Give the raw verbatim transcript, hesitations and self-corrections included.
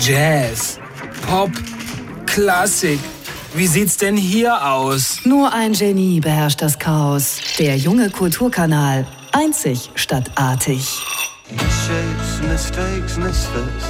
Jazz, Pop, Klassik. Wie sieht's denn hier aus? Nur ein Genie beherrscht das Chaos. Der junge Kulturkanal. Einzig statt artig. Misshapes, mistakes, misfits.